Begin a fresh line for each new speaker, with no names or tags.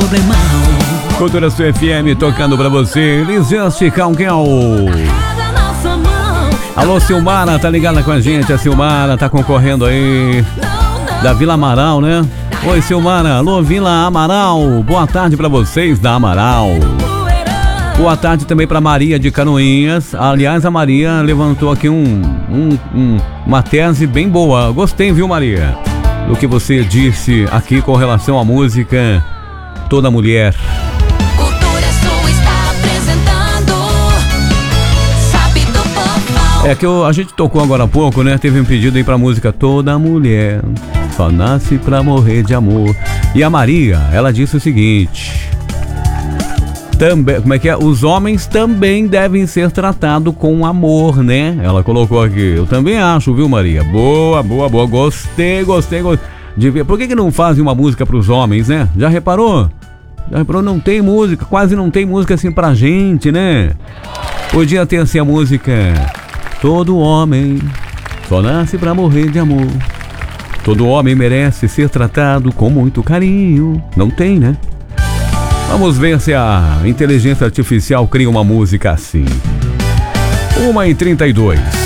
problemão.
Cultura Sul FM tocando pra você. Lisandro Calguel. Alô, Silmara, tá ligada com a gente? A Silmara tá concorrendo aí da Vila Amaral, né? Oi, Silmara. Alô, Vila Amaral. Boa tarde pra vocês da Amaral. Boa tarde também pra Maria de Canoinhas. Aliás, a Maria levantou aqui uma tese bem boa. Gostei, viu, Maria? Do que você disse aqui com relação à música Toda Mulher. É que a gente tocou agora há pouco, né? Teve um pedido aí pra música Toda Mulher só nasce pra morrer de amor. E a Maria, ela disse o seguinte: também, como é que é? Os homens também devem ser tratados com amor, né? Ela colocou aqui. Eu também acho, viu, Maria? Boa. Gostei. Por que não fazem uma música pros homens, né? Já reparou? Não tem música, quase não tem música assim pra gente, né? Podia ter assim a música Todo homem só nasce pra morrer de amor. Todo homem merece ser tratado com muito carinho. Não tem, né? Vamos ver se a inteligência artificial cria uma música assim. 1h32.